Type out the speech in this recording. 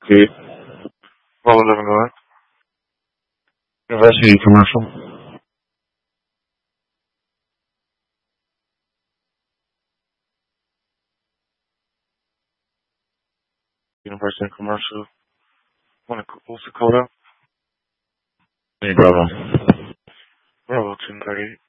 Okay. What was living going? University commercial. University commercial. What's the code up? Hey, brother. Bravo 1038.